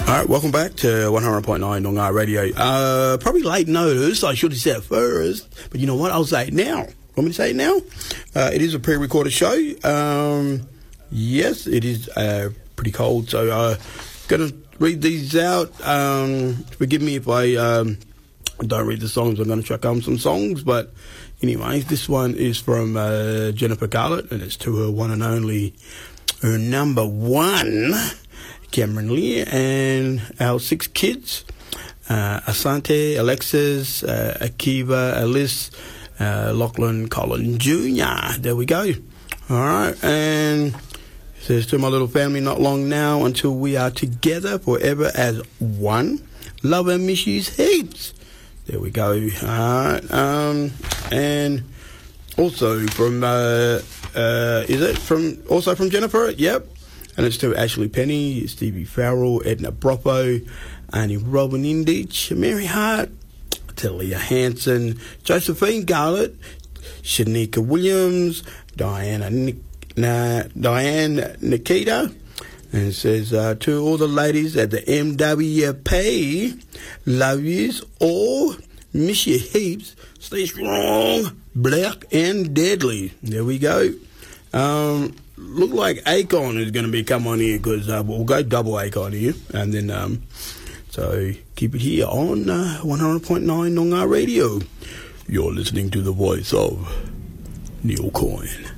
All right, welcome back to 100.9 Noongar Radio. Probably late notice. I should have said it first, but you know what? I'll say it now. Want me to say it now? It is a pre-recorded show. Yes, it is pretty cold, so going to read these out. Forgive me if I don't read the songs. I'm going to chuck on some songs, but anyway, this one is from Jennifer Garlett, and it's to her one and only, her number one, Cameron Lear, and our 6 kids, Asante, Alexis, Akiva, Alice, Lachlan, Colin Jr. There we go. All right, and it says, to my little family, not long now until we are together forever as one. Love and miss you heaps. There we go. All right, and also from, is it from Jennifer? Yep. And it's to Ashley Penny, Stevie Farrell, Edna Bropo, Annie Robin Indich, Mary Hart, Talia Hanson, Josephine Garlett, Shanika Williams, Diane Nikita. And it says, to all the ladies at the MWP, love yous all, miss you heaps, stay strong, black and deadly. There we go. Look like Akon is going to be come on here because we'll go double Akon here, and then so keep it here on 100.9 Noongar Radio. You're listening to the voice of Neil Coyne.